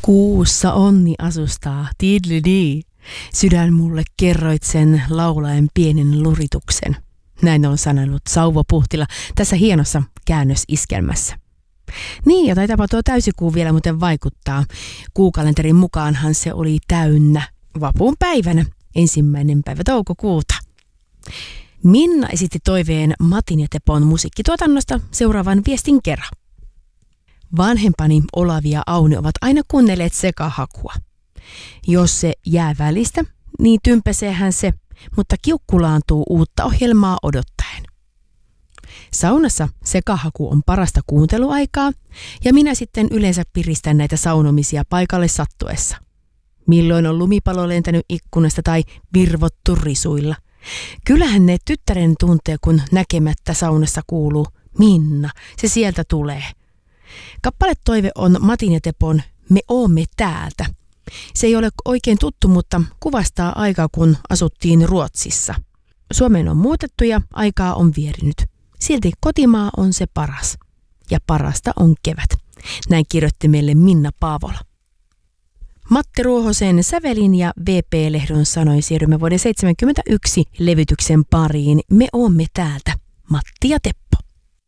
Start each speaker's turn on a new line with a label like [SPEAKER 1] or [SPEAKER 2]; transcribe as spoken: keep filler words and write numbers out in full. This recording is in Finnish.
[SPEAKER 1] Kuussa onni asustaa, tiidlidi. Sydän mulle kerroit sen laulaen pienen lurituksen. Näin on sanonut Sauvo Puhtila tässä hienossa käännösiskelmässä. Niin, ja taitapa tuo täysikuu vielä muuten vaikuttaa. Kuukalenterin mukaanhan se oli täynnä vapuun päivänä, ensimmäinen päivä toukokuuta. Minna esitti toiveen Matin ja Tepon musiikkituotannosta seuraavan viestin kerran. Vanhempani Olavi ja Auni ovat aina kuunnelleet sekahakua. Jos se jää välistä, niin tympäseehän se, mutta kiukkulaantuu uutta ohjelmaa odottaen. Saunassa sekahaku on parasta kuunteluaikaa, ja minä sitten yleensä piristän näitä saunomisia paikalle sattuessa. Milloin on lumipallo lentänyt ikkunasta tai virvottu risuilla. Kyllähän ne tyttären tuntee, kun näkemättä saunassa kuuluu Minna, se sieltä tulee. Kappaletoive on Matin ja Tepon Me oomme täältä. Se ei ole oikein tuttu, mutta kuvastaa aikaa, kun asuttiin Ruotsissa. Suomeen on muutettu ja aikaa on vierinyt. Silti kotimaa on se paras. Ja parasta on kevät. Näin kirjoitti meille Minna Paavola. Matti Ruohosen sävelin ja V P-lehdon sanoi siirrymme vuoden seitsemänkymmentäyksi levytyksen pariin Me oomme täältä. Matti ja Teppo.